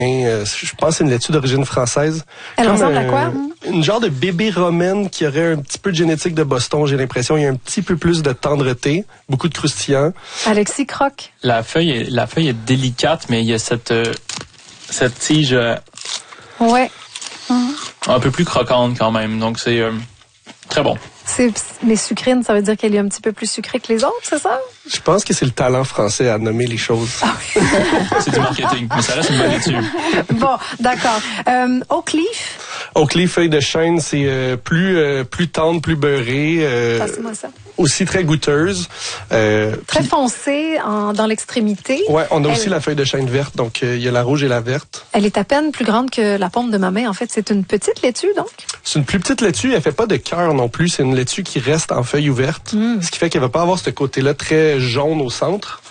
Je pense que c'est une laitue d'origine française. Elle ressemble à quoi? Une genre de bébé romaine qui aurait un petit peu de génétique de Boston, j'ai l'impression. Il y a un petit peu plus de tendreté, beaucoup de croustillant. Alexis croque. La feuille est délicate, mais il y a cette tige Ouais. un peu plus croquante quand même. Donc c'est très bon. Mais sucrine, ça veut dire qu'elle est un petit peu plus sucrée que les autres, c'est ça? Je pense que c'est le talent français à nommer les choses. Ah oui. C'est du marketing, mais ça reste une bonne laitue. Bon, d'accord. Oak Leaf. Oak Leaf, feuille de chêne, c'est plus tendre, plus beurrée. Passe-moi ça. Aussi très goûteuse. Très foncée dans l'extrémité. Ouais, on a aussi la feuille de chêne verte, donc il y a la rouge et la verte. Elle est à peine plus grande que la paume de ma main. En fait, c'est une petite laitue, donc. C'est une plus petite laitue, elle fait pas de cœur non plus, c'est une laitue qui reste en feuille ouverte, ce qui fait qu'elle va pas avoir ce côté-là très jaune au centre.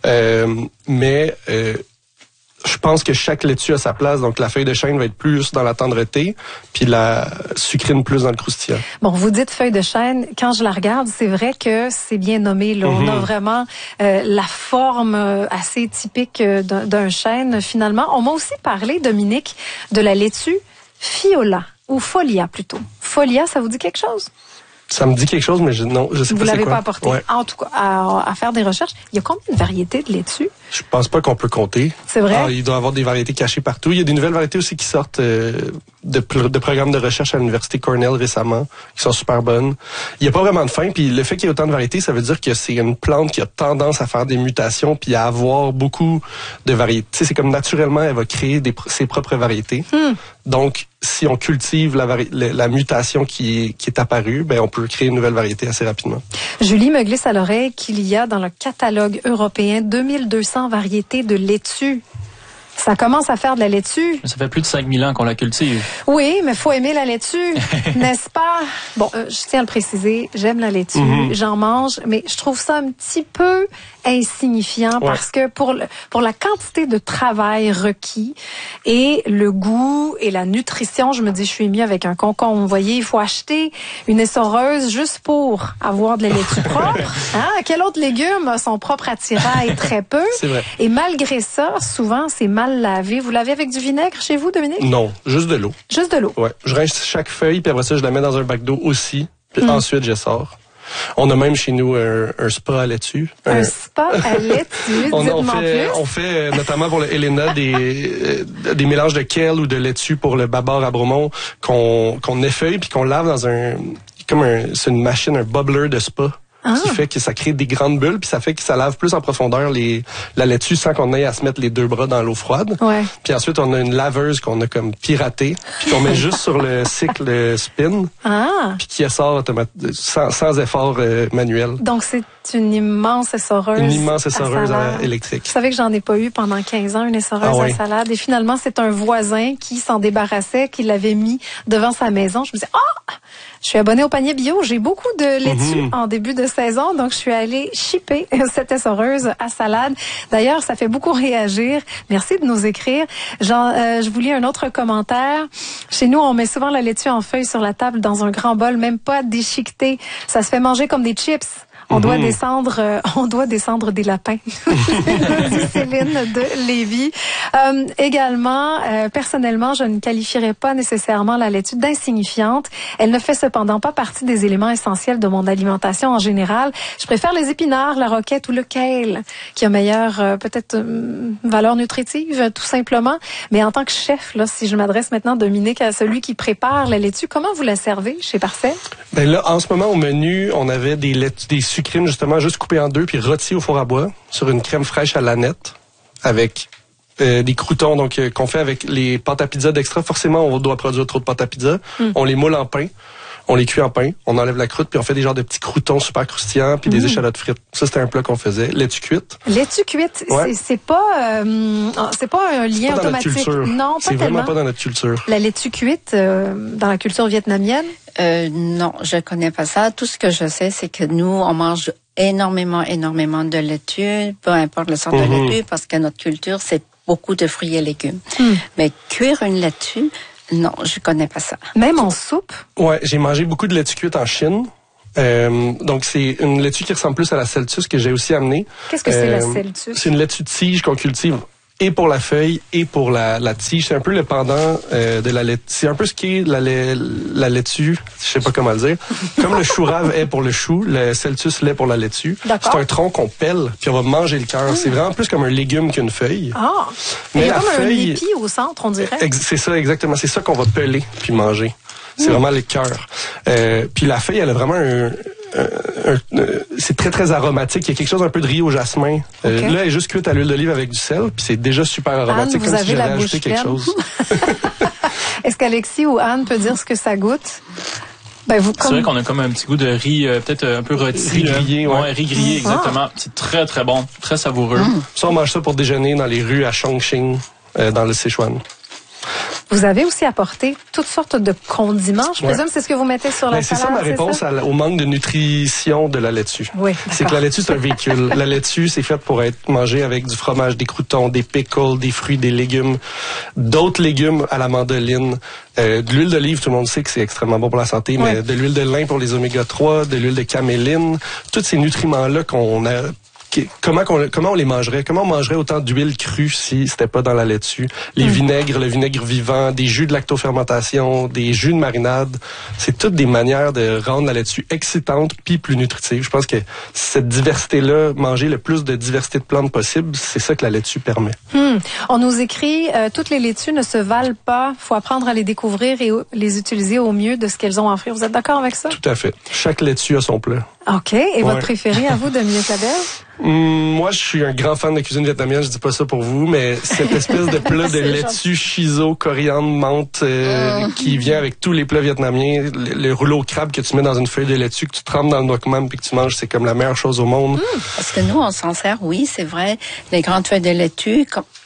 Mais je pense que chaque laitue a sa place, donc la feuille de chêne va être plus dans la tendreté, puis la sucrine plus dans le croustillant. Bon, vous dites feuille de chêne. Quand je la regarde, c'est vrai que c'est bien nommé. Là. On a vraiment la forme assez typique d'un chêne, finalement. On m'a aussi parlé, Dominique, de la laitue Fiola, ou Folia plutôt. Folia, ça vous dit quelque chose? Ça me dit quelque chose, mais non, je sais pas c'est quoi. Vous l'avez pas apporté. Ouais. En tout cas, à faire des recherches, il y a combien de variétés de laitue? Je pense pas qu'on peut compter. C'est vrai? Il doit y avoir des variétés cachées partout. Il y a des nouvelles variétés aussi qui sortent de programmes de recherche à l'université Cornell récemment, qui sont super bonnes. Il y a pas vraiment de fin, puis le fait qu'il y ait autant de variétés, ça veut dire que c'est une plante qui a tendance à faire des mutations puis à avoir beaucoup de variétés. Tu sais, c'est comme naturellement, elle va créer ses propres variétés. Donc, si on cultive la mutation qui est apparue, ben on peut créer une nouvelle variété assez rapidement. Julie me glisse à l'oreille qu'il y a dans le catalogue européen 2200 variétés de laitue. Ça commence à faire de la laitue. Ça fait plus de 5000 ans qu'on la cultive. Oui, mais faut aimer la laitue, n'est-ce pas? Bon, je tiens à le préciser, j'aime la laitue, j'en mange, mais je trouve ça un petit peu insignifiant parce que pour la quantité de travail requis et le goût et la nutrition, je me dis, je suis mieux avec un concombre. Vous voyez, il faut acheter une essoreuse juste pour avoir de la laitue propre. Hein? Quel autre légume a son propre attirail? Très peu. C'est vrai. Et malgré ça, souvent, c'est mal lavé. Vous lavez avec du vinaigre chez vous, Dominique? Non, juste de l'eau. Juste de l'eau. Ouais, je rince chaque feuille, puis après ça, je la mets dans un bac d'eau aussi, puis ensuite, je sors. On a même chez nous un spa à laitue. Un spa à laitue, on fait notamment pour le Helena des mélanges de kale ou de laitue pour le Babar à Bromont qu'on effeuille puis qu'on lave dans c'est une machine, un bubbler de spa. Qui fait que ça crée des grandes bulles, puis ça fait que ça lave plus en profondeur la laitue sans qu'on ait à se mettre les deux bras dans l'eau froide. Ouais. Puis ensuite, on a une laveuse qu'on a comme piratée, puis qu'on met juste sur le cycle spin, puis qui sort sans effort manuel. Donc, c'est une immense essoreuse. Une immense essoreuse électrique. Vous savez que j'en ai pas eu pendant 15 ans, une essoreuse à salade. Et finalement, c'est un voisin qui s'en débarrassait, qui l'avait mis devant sa maison. Je me disais, je suis abonnée au panier bio. J'ai beaucoup de laitue en début de saison. Donc, je suis allée shipper cette essoreuse à salade. D'ailleurs, ça fait beaucoup réagir. Merci de nous écrire. Je vous lis un autre commentaire. Chez nous, on met souvent la laitue en feuilles sur la table dans un grand bol, même pas déchiqueté. Ça se fait manger comme des chips. On doit descendre des lapins. Dit Céline de Lévis. Également, personnellement, je ne qualifierais pas nécessairement la laitue d'insignifiante. Elle ne fait cependant pas partie des éléments essentiels de mon alimentation en général. Je préfère les épinards, la roquette ou le kale, qui a meilleure peut-être valeur nutritive, tout simplement. Mais en tant que chef, là, si je m'adresse maintenant, Dominique, à celui qui prépare la laitue, comment vous la servez chez Parcelle? Ben là, en ce moment, au menu, on avait des sucrines, justement, juste coupées en deux, puis rôties au four à bois, sur une crème fraîche à l'aneth, avec des croûtons, donc qu'on fait avec les pâtes à pizza d'Extra. Forcément, on doit produire trop de pâtes à pizza. On les moule en pain. On les cuit en pain, on enlève la croûte, puis on fait des genres de petits croûtons super croustillants, puis des échalotes frites. Ça, c'était un plat qu'on faisait. Laitue cuite. Laitue cuite, c'est pas un lien automatique. Non, pas c'est tellement. Vraiment pas dans notre culture. La laitue cuite, dans la culture vietnamienne? Non, je connais pas ça. Tout ce que je sais, c'est que nous, on mange énormément de laitue, peu importe le sort de laitue, parce que notre culture, c'est beaucoup de fruits et légumes. Mais cuire une laitue, non, je connais pas ça. Même en soupe? Ouais, j'ai mangé beaucoup de laitue cuite en Chine. Donc, c'est une laitue qui ressemble plus à la Celtus que j'ai aussi amenée. Qu'est-ce que c'est la Celtus? C'est une laitue de tige qu'on cultive et pour la feuille et pour la tige. C'est un peu le pendant de la laitue. C'est un peu ce qu'est la laitue, je sais pas comment le dire. Comme le chou rave est pour le chou, le celtus l'est pour la laitue. C'est un tronc qu'on pèle, puis on va manger le cœur. C'est vraiment plus comme un légume qu'une feuille. Ah! Mais il y a comme un épi au centre, on dirait. C'est ça, exactement. C'est ça qu'on va peler puis manger. C'est vraiment le cœur. Puis la feuille, elle a vraiment c'est très, très aromatique. Il y a quelque chose un peu de riz au jasmin. Là, elle est juste cuite à l'huile d'olive avec du sel, puis c'est déjà super aromatique, Anne, comme si j'avais ajouté quelque chose. Est-ce qu'Alexis ou Anne peut dire ce que ça goûte? C'est vrai qu'on a comme un petit goût de riz, peut-être un peu rôti. Riz grillé, ouais. Riz grillé, exactement. C'est très, très bon. Très savoureux. Ça, on mange ça pour déjeuner dans les rues à Chongqing, dans le Sichuan. Vous avez aussi apporté toutes sortes de condiments. Je présume c'est ce que vous mettez sur la salade. C'est ça ma réponse au manque de nutrition de la laitue. Oui, c'est que la laitue, c'est un véhicule. La laitue, c'est fait pour être mangée avec du fromage, des croûtons, des pickles, des fruits, des légumes, d'autres légumes à la mandoline. De l'huile d'olive, tout le monde sait que c'est extrêmement bon pour la santé, mais de l'huile de lin pour les oméga 3, de l'huile de caméline, tous ces nutriments-là qu'on a. Comment on les mangerait? Comment on mangerait autant d'huile crue si c'était pas dans la laitue? Les vinaigres, le vinaigre vivant, des jus de lactofermentation, des jus de marinade. C'est toutes des manières de rendre la laitue excitante puis plus nutritive. Je pense que cette diversité-là, manger le plus de diversité de plantes possible, c'est ça que la laitue permet. On nous écrit, toutes les laitues ne se valent pas. Faut apprendre à les découvrir et les utiliser au mieux de ce qu'elles ont à offrir. Vous êtes d'accord avec ça? Tout à fait. Chaque laitue a son plat. OK. Et votre préféré à vous, Dominique Labelle? Moi, je suis un grand fan de cuisine vietnamienne. Je dis pas ça pour vous, mais cette espèce de plat de laitue, shiso, coriandre, menthe, qui vient avec tous les plats vietnamiens. Le rouleau crabe que tu mets dans une feuille de laitue, que tu trempes dans le noc mam puis que tu manges, c'est comme la meilleure chose au monde. Parce que nous, on s'en sert, oui, c'est vrai. Les grandes feuilles de laitue,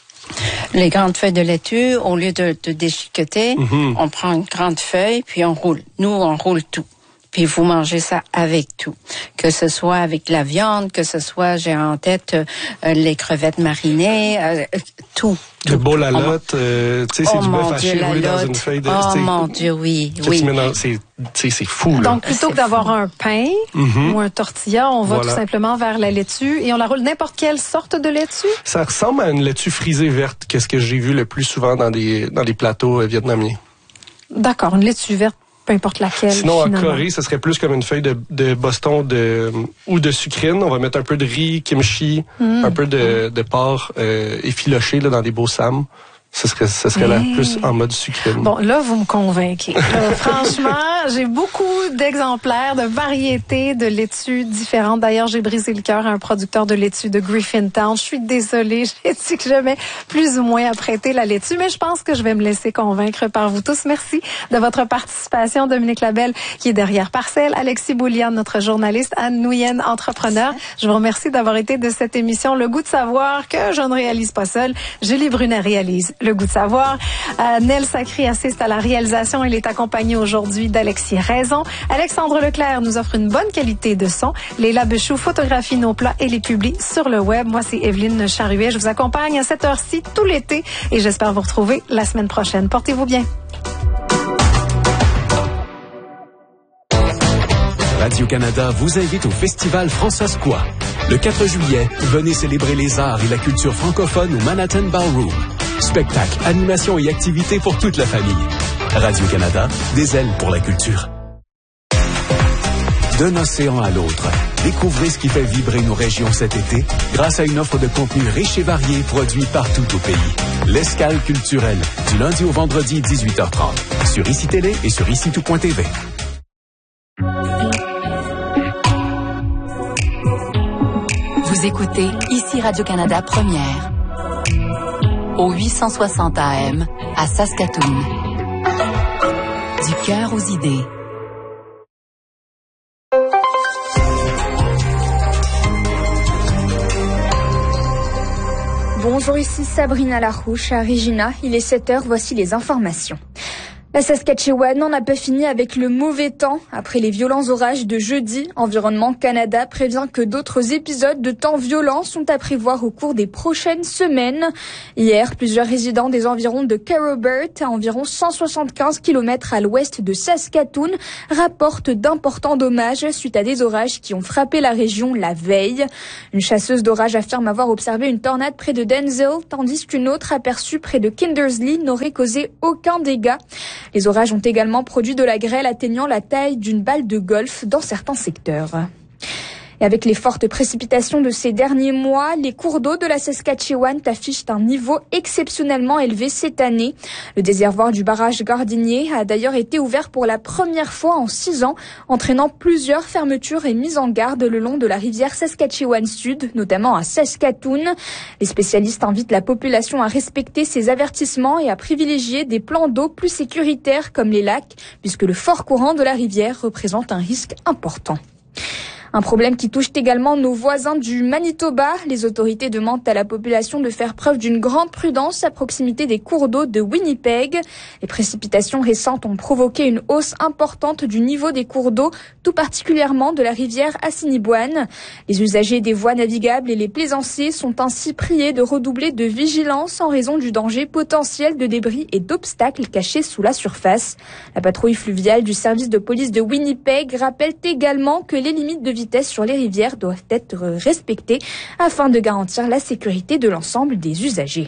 les grandes feuilles de laitue, au lieu de déchiqueter, on prend une grande feuille puis on roule. Nous, on roule tout. Puis vous mangez ça avec tout. Que ce soit avec la viande, que ce soit, j'ai en tête, les crevettes marinées, tout. Le beau lalotte, tu sais, c'est du bœuf haché roulé dans une feuille de... Oh mon Dieu, oui. C'est fou, là. Donc, plutôt que d'avoir un pain ou un tortilla, on va tout simplement vers la laitue et on la roule n'importe quelle sorte de laitue? Ça ressemble à une laitue frisée verte, qu'est-ce que j'ai vu le plus souvent dans des plateaux vietnamiens. D'accord, une laitue verte. Peu importe laquelle. Sinon, en Corée, ce serait plus comme une feuille de Boston ou de sucrine. On va mettre un peu de riz, kimchi, un peu de porc effiloché là, dans des beaux sam. Ce serait là plus en mode sucrine. Bon, là, vous me convainquez. Franchement, j'ai beaucoup d'exemplaires, de variétés de laitues différentes. D'ailleurs, j'ai brisé le cœur à un producteur de laitue de Griffintown. Je suis désolée, j'ai dit que j'aimais plus ou moins apprêter la laitue, mais je pense que je vais me laisser convaincre par vous tous. Merci de votre participation, Dominique Labelle, qui est derrière Parcelle, Alexis Boulian, notre journaliste, Anne Nouyen, entrepreneur. Je vous remercie d'avoir été de cette émission Le Goût de savoir que je ne réalise pas seule. Julie Brunet réalise Le Goût de savoir. Nel Sacré assiste à la réalisation. Il est accompagné aujourd'hui d'Alexis Raison. Alexandre Leclerc nous offre une bonne qualité de son. Léla Bechou photographie nos plats et les publie sur le web. Moi, c'est Evelyne Charuet. Je vous accompagne à cette heure-ci tout l'été et j'espère vous retrouver la semaine prochaine. Portez-vous bien. Radio-Canada vous invite au Festival François-Square. Le 4 juillet, venez célébrer les arts et la culture francophone au Manhattan Ballroom. Spectacles, animations et activités pour toute la famille. Radio-Canada, des ailes pour la culture. D'un océan à l'autre, découvrez ce qui fait vibrer nos régions cet été grâce à une offre de contenu riche et varié produit partout au pays. L'escale culturelle, du lundi au vendredi 18h30, sur ICI Télé et sur ICITOUT.tv. Vous écoutez ici Radio-Canada Première, au 860 AM à Saskatoon. Du cœur aux idées. Bonjour, ici Sabrina Larouche à Regina. Il est 7h, voici les informations. La Saskatchewan n'en a pas fini avec le mauvais temps. Après les violents orages de jeudi, Environnement Canada prévient que d'autres épisodes de temps violents sont à prévoir au cours des prochaines semaines. Hier, plusieurs résidents des environs de Carobert, à environ 175 km à l'ouest de Saskatoon, rapportent d'importants dommages suite à des orages qui ont frappé la région la veille. Une chasseuse d'orage affirme avoir observé une tornade près de Denzel, tandis qu'une autre aperçue près de Kindersley n'aurait causé aucun dégât. Les orages ont également produit de la grêle atteignant la taille d'une balle de golf dans certains secteurs. Et avec les fortes précipitations de ces derniers mois, les cours d'eau de la Saskatchewan affichent un niveau exceptionnellement élevé cette année. Le désherboir du barrage Gardinier a d'ailleurs été ouvert pour la première fois en 6 ans, entraînant plusieurs fermetures et mises en garde le long de la rivière Saskatchewan Sud, notamment à Saskatoon. Les spécialistes invitent la population à respecter ces avertissements et à privilégier des plans d'eau plus sécuritaires comme les lacs, puisque le fort courant de la rivière représente un risque important. Un problème qui touche également nos voisins du Manitoba. Les autorités demandent à la population de faire preuve d'une grande prudence à proximité des cours d'eau de Winnipeg. Les précipitations récentes ont provoqué une hausse importante du niveau des cours d'eau, tout particulièrement de la rivière Assiniboine. Les usagers des voies navigables et les plaisanciers sont ainsi priés de redoubler de vigilance en raison du danger potentiel de débris et d'obstacles cachés sous la surface. La patrouille fluviale du service de police de Winnipeg rappelle également que les limites de vitesse sur les rivières doivent être respectées afin de garantir la sécurité de l'ensemble des usagers.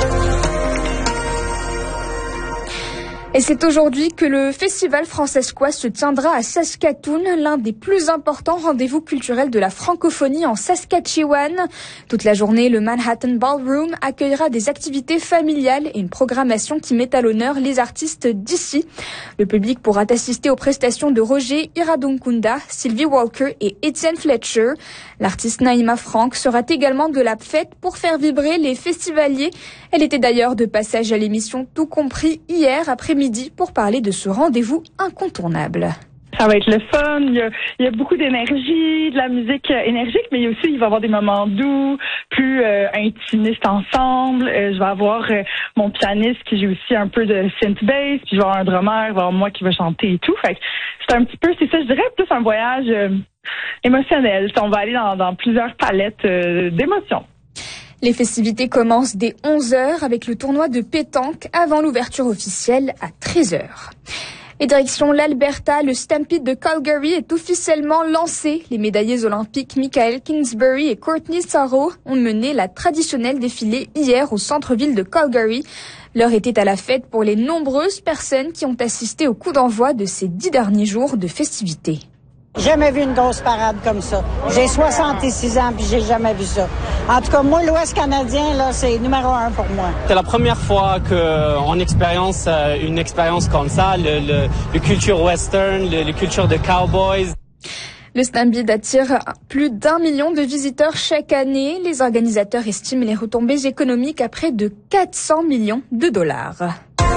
Et c'est aujourd'hui que le Festival Francescois se tiendra à Saskatoon, l'un des plus importants rendez-vous culturels de la francophonie en Saskatchewan. Toute la journée, le Manhattan Ballroom accueillera des activités familiales et une programmation qui met à l'honneur les artistes d'ici. Le public pourra assister aux prestations de Roger Iradunkunda, Sylvie Walker et Étienne Fletcher. L'artiste Naïma Frank sera également de la fête pour faire vibrer les festivaliers. Elle était d'ailleurs de passage à l'émission Tout compris hier après-midi pour parler de ce rendez-vous incontournable. Ça va être le fun, il y a beaucoup d'énergie, de la musique énergique, mais il va y avoir des moments doux, plus intimistes ensemble. Je vais avoir mon pianiste qui joue aussi un peu de synth bass, puis je vais avoir un drummer, il va y avoir moi qui va chanter et tout. Fait que c'est ça, je dirais plus un voyage émotionnel. On va aller dans plusieurs palettes d'émotions. Les festivités commencent dès 11h avec le tournoi de pétanque avant l'ouverture officielle à 13h. Et direction l'Alberta, le Stampede de Calgary est officiellement lancé. Les médaillés olympiques Michael Kingsbury et Courtney Sarro ont mené la traditionnelle défilée hier au centre-ville de Calgary. L'heure était à la fête pour les nombreuses personnes qui ont assisté au coup d'envoi de ces 10 derniers jours de festivités. Jamais vu une grosse parade comme ça. J'ai 66 ans puis j'ai jamais vu ça. En tout cas, moi, l'Ouest canadien, là, c'est numéro 1 pour moi. C'est la première fois qu'on expérience une expérience comme ça, le culture western, le culture de cowboys. Le Stampede attire plus d'1 million de visiteurs chaque année. Les organisateurs estiment les retombées économiques à près de 400 millions de dollars.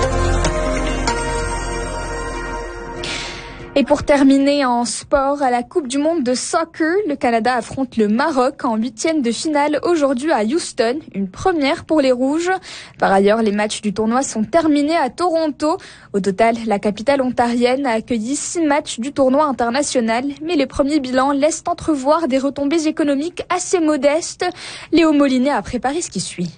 Et pour terminer en sport, à la Coupe du monde de soccer, le Canada affronte le Maroc en 8e de finale aujourd'hui à Houston, une première pour les Rouges. Par ailleurs, les matchs du tournoi sont terminés à Toronto. Au total, la capitale ontarienne a accueilli 6 matchs du tournoi international, mais les premiers bilans laissent entrevoir des retombées économiques assez modestes. Léo Molinet a préparé ce qui suit.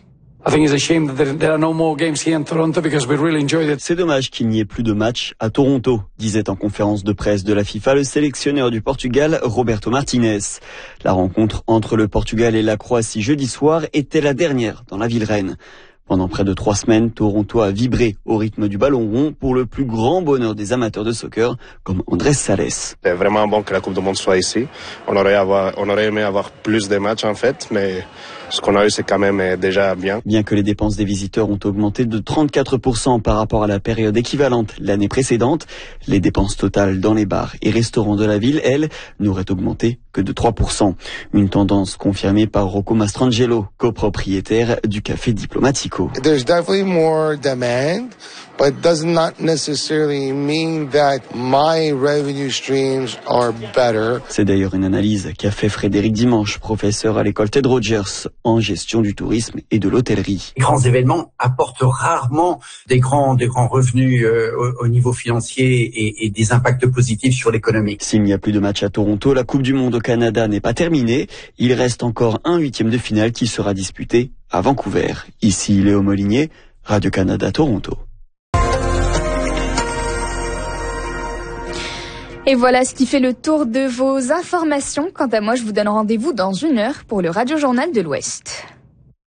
C'est dommage qu'il n'y ait plus de matchs à Toronto, disait en conférence de presse de la FIFA le sélectionneur du Portugal, Roberto Martinez. La rencontre entre le Portugal et la Croatie jeudi soir était la dernière dans la ville reine. Pendant près de 3 semaines, Toronto a vibré au rythme du ballon rond pour le plus grand bonheur des amateurs de soccer, comme Andrés Sales. C'est vraiment bon que la Coupe du monde soit ici. On aurait aimé avoir plus de matchs en fait, mais ce qu'on a eu, c'est quand même déjà bien. Bien que les dépenses des visiteurs ont augmenté de 34% par rapport à la période équivalente l'année précédente, les dépenses totales dans les bars et restaurants de la ville, elles, n'auraient augmenté que de 3%. Une tendance confirmée par Rocco Mastrangelo, copropriétaire du Café Diplomatico. There's definitely more demand. but it does not necessarily mean that my revenue streams are better. C'est d'ailleurs une analyse qu'a fait Frédéric Dimanche, professeur à l'école Ted Rogers en gestion du tourisme et de l'hôtellerie. Les grands événements apportent rarement des grands revenus au niveau financier et des impacts positifs sur l'économie. S'il n'y a plus de match à Toronto, la Coupe du Monde au Canada n'est pas terminée. Il reste encore un 8e de finale qui sera disputé à Vancouver. Ici Léo Molinier, Radio-Canada Toronto. Et voilà ce qui fait le tour de vos informations. Quant à moi, je vous donne rendez-vous dans 1 heure pour le Radio Journal de l'Ouest.